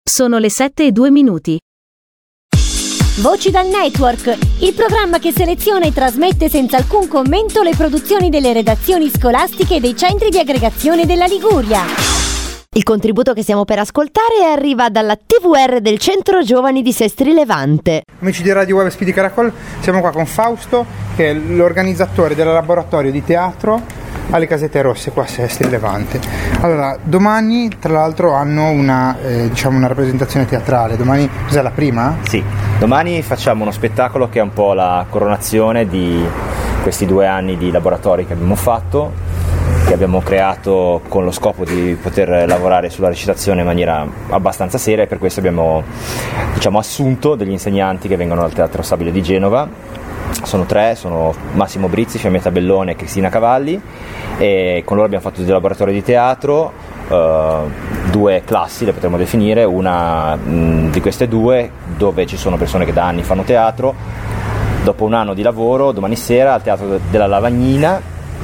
Sono le 7:02. Voci dal Network, il programma che seleziona e trasmette senza alcun commento le produzioni delle redazioni scolastiche dei centri di aggregazione della Liguria. Il contributo che stiamo per ascoltare arriva dalla TVR del Centro Giovani di Sestri Levante. Amici di Radio Web Speedy Caracol, siamo qua con Fausto, che è l'organizzatore del laboratorio di teatro alle Casette Rosse qua a Sestri Levante. Allora, domani tra l'altro hanno una rappresentazione teatrale. Domani cos'è, la prima? Sì, domani facciamo uno spettacolo che è un po' la coronazione di questi 2 anni di laboratori che abbiamo fatto, che abbiamo creato con lo scopo di poter lavorare sulla recitazione in maniera abbastanza seria, e per questo abbiamo assunto degli insegnanti che vengono dal Teatro Stabile di Genova. Sono 3, sono Massimo Brizzi, Fiammetta Bellone e Cristina Cavalli, e con loro abbiamo fatto dei laboratori di teatro, 2 classi le potremmo definire, una di queste 2 dove ci sono persone che da anni fanno teatro. Dopo un anno di lavoro, domani sera al Teatro della Lavagnina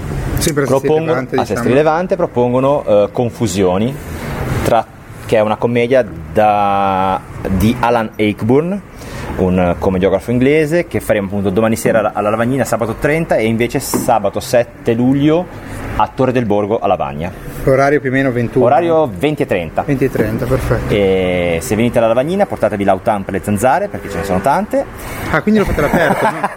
a Sestri Levante propongono Confusioni, che è una commedia di Alan Ayckbourn, un commediografo inglese, che faremo appunto domani sera alla Lavagnina, sabato 30, e invece sabato 7 luglio a Torre del Borgo a Lavagna. Orario più o meno 21? Orario 20:30. 20:30, perfetto. E se venite alla Lavagnina portatevi l'autan per le zanzare, perché ce ne sono tante. Ah, quindi lo fate all'aperto? No?